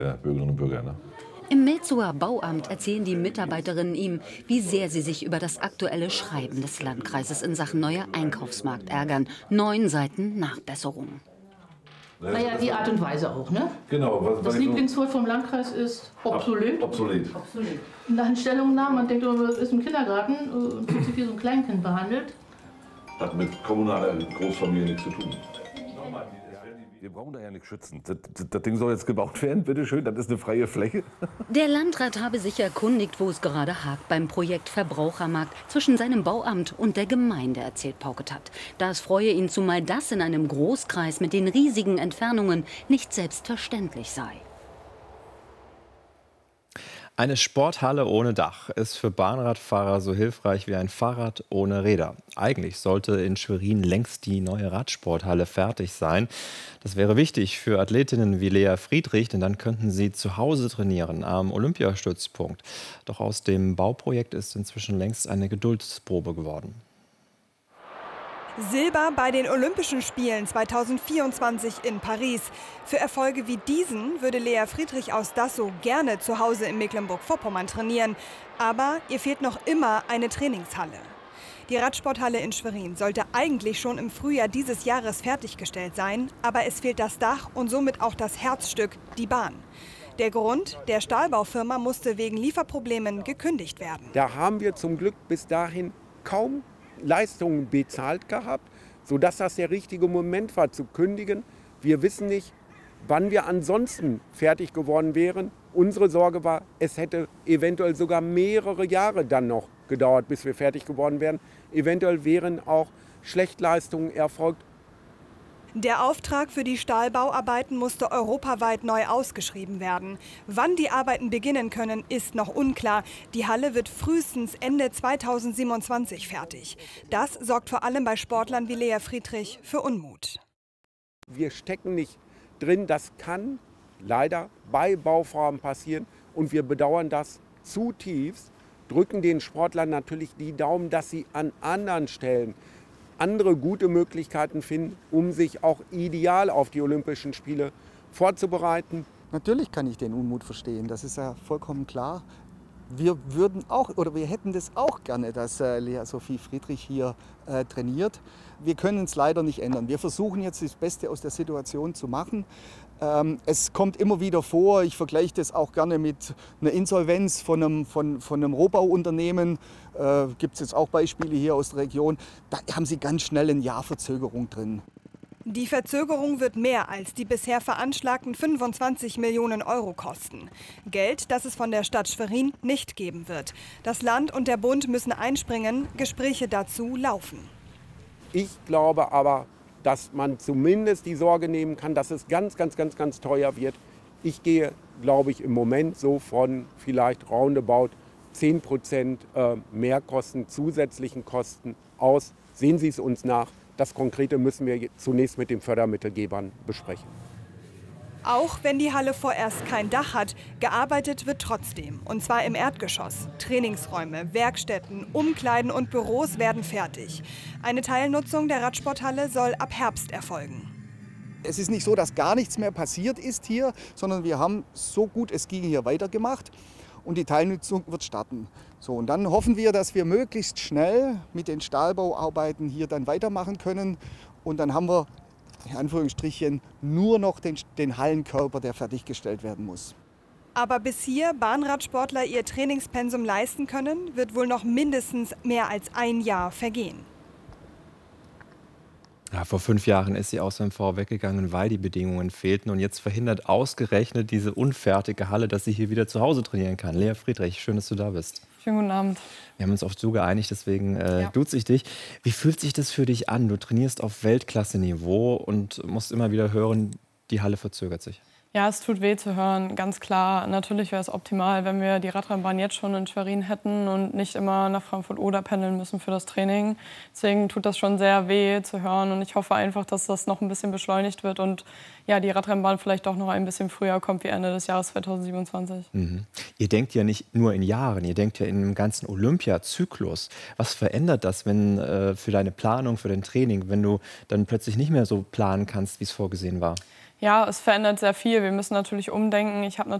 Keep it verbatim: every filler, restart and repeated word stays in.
der Bürgerinnen und Bürger. Ne? Im Melzower Bauamt erzählen die Mitarbeiterinnen ihm, wie sehr sie sich über das aktuelle Schreiben des Landkreises in Sachen neuer Einkaufsmarkt ärgern. Neun Seiten Nachbesserung. Naja, die Art und Weise auch, ne? Genau. Was, das Lieblingswort vom Landkreis ist obsolet. Obsolet. obsolet. Nach den Stellungnahmen, man denkt, man ist im Kindergarten und fühlt sich wie so ein Kleinkind behandelt. Hat mit kommunaler Großfamilie nichts zu tun. Wir brauchen da ja nichts schützen. Das, das, das Ding soll jetzt gebaut werden, bitteschön, das ist eine freie Fläche. Der Landrat habe sich erkundigt, wo es gerade hakt beim Projekt Verbrauchermarkt zwischen seinem Bauamt und der Gemeinde, erzählt Pauketat. Das freue ihn, zumal das in einem Großkreis mit den riesigen Entfernungen nicht selbstverständlich sei. Eine Sporthalle ohne Dach ist für Bahnradfahrer so hilfreich wie ein Fahrrad ohne Räder. Eigentlich sollte in Schwerin längst die neue Radsporthalle fertig sein. Das wäre wichtig für Athletinnen wie Lea Friedrich, denn dann könnten sie zu Hause trainieren am Olympiastützpunkt. Doch aus dem Bauprojekt ist inzwischen längst eine Geduldsprobe geworden. Silber bei den Olympischen Spielen zweitausendvierundzwanzig in Paris. Für Erfolge wie diesen würde Lea Friedrich aus Dassow gerne zu Hause in Mecklenburg-Vorpommern trainieren. Aber ihr fehlt noch immer eine Trainingshalle. Die Radsporthalle in Schwerin sollte eigentlich schon im Frühjahr dieses Jahres fertiggestellt sein. Aber es fehlt das Dach und somit auch das Herzstück, die Bahn. Der Grund, der Stahlbaufirma musste wegen Lieferproblemen gekündigt werden. Da haben wir zum Glück bis dahin kaum Leistungen bezahlt gehabt, sodass das der richtige Moment war zu kündigen. Wir wissen nicht, wann wir ansonsten fertig geworden wären. Unsere Sorge war, es hätte eventuell sogar mehrere Jahre dann noch gedauert, bis wir fertig geworden wären. Eventuell wären auch Schlechtleistungen erfolgt. Der Auftrag für die Stahlbauarbeiten musste europaweit neu ausgeschrieben werden. Wann die Arbeiten beginnen können, ist noch unklar. Die Halle wird frühestens Ende zweitausendsiebenundzwanzig fertig. Das sorgt vor allem bei Sportlern wie Lea Friedrich für Unmut. Wir stecken nicht drin, das kann leider bei Bauvorhaben passieren und wir bedauern das zutiefst, drücken den Sportlern natürlich die Daumen, dass sie an anderen Stellen andere gute Möglichkeiten finden, um sich auch ideal auf die Olympischen Spiele vorzubereiten. Natürlich kann ich den Unmut verstehen, das ist ja vollkommen klar. Wir würden auch, oder wir hätten das auch gerne, dass äh, Lea Sophie Friedrich hier äh, trainiert. Wir können es leider nicht ändern. Wir versuchen jetzt das Beste aus der Situation zu machen. Ähm, es kommt immer wieder vor, ich vergleiche das auch gerne mit einer Insolvenz von einem, von, von einem Rohbauunternehmen. Äh, Gibt es jetzt auch Beispiele hier aus der Region. Da haben sie ganz schnell ein Jahr Verzögerung drin. Die Verzögerung wird mehr als die bisher veranschlagten fünfundzwanzig Millionen Euro kosten. Geld, das es von der Stadt Schwerin nicht geben wird. Das Land und der Bund müssen einspringen, Gespräche dazu laufen. Ich glaube aber, dass man zumindest die Sorge nehmen kann, dass es ganz, ganz, ganz, ganz teuer wird. Ich gehe, glaube ich, im Moment so von vielleicht roundabout zehn Prozent Mehrkosten, zusätzlichen Kosten aus. Sehen Sie es uns nach. Das Konkrete müssen wir zunächst mit den Fördermittelgebern besprechen. Auch wenn die Halle vorerst kein Dach hat, gearbeitet wird trotzdem. Und zwar im Erdgeschoss. Trainingsräume, Werkstätten, Umkleiden und Büros werden fertig. Eine Teilnutzung der Radsporthalle soll ab Herbst erfolgen. Es ist nicht so, dass gar nichts mehr passiert ist hier, sondern wir haben so gut es ging hier weitergemacht. Und die Teilnutzung wird starten. So, und dann hoffen wir, dass wir möglichst schnell mit den Stahlbauarbeiten hier dann weitermachen können. Und dann haben wir, in Anführungsstrichen, nur noch den, den Hallenkörper, der fertiggestellt werden muss. Aber bis hier Bahnradsportler ihr Trainingspensum leisten können, wird wohl noch mindestens mehr als ein Jahr vergehen. Ja, vor fünf Jahren ist sie aus dem V weggegangen, weil die Bedingungen fehlten. Und jetzt verhindert ausgerechnet diese unfertige Halle, dass sie hier wieder zu Hause trainieren kann. Lea Friedrich, schön, dass du da bist. Schönen guten Abend. Wir haben uns auf Du geeinigt, deswegen äh, Ja. duze ich dich. Wie fühlt sich das für dich an? Du trainierst auf Weltklasse-Niveau und musst immer wieder hören, die Halle verzögert sich. Ja, es tut weh zu hören, ganz klar. Natürlich wäre es optimal, wenn wir die Radrennbahn jetzt schon in Schwerin hätten und nicht immer nach Frankfurt-Oder pendeln müssen für das Training. Deswegen tut das schon sehr weh zu hören und ich hoffe einfach, dass das noch ein bisschen beschleunigt wird und ja, die Radrennbahn vielleicht auch noch ein bisschen früher kommt wie Ende des Jahres zweitausendsiebenundzwanzig. Mhm. Ihr denkt ja nicht nur in Jahren, ihr denkt ja in einem ganzen Olympiazyklus. Was verändert das, wenn äh, für deine Planung, für dein Training, wenn du dann plötzlich nicht mehr so planen kannst, wie es vorgesehen war? Ja, es verändert sehr viel. Wir müssen natürlich umdenken. Ich habe